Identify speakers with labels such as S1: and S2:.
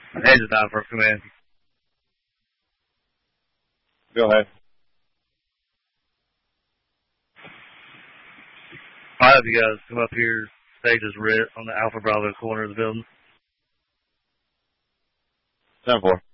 S1: Engine 9 for command.
S2: Go ahead.
S1: I'll have you guys come up here, stages red on the Alpha Bravo corner of the building.
S2: 10-4.